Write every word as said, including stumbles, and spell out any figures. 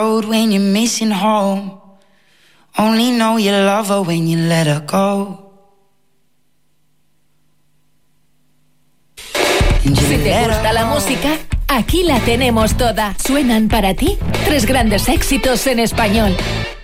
When you're missing home, only know you love her when you let her go. Si te gusta la música, aquí la tenemos toda. Suenan para ti tres grandes éxitos en español.